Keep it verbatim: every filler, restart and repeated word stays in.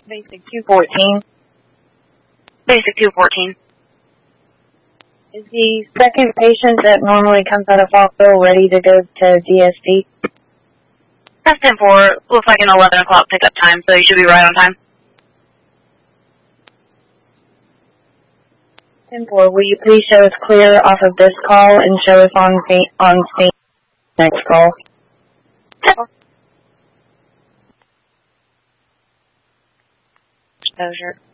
Basic two fourteen. Basic two fourteen. Is the second patient that normally comes out of Falkville ready to go to D S D? That's ten four. Looks like an eleven o'clock pickup time, so you should be right on time. ten four, will you please show us clear off of this call and show us on on scene next call? Exposure.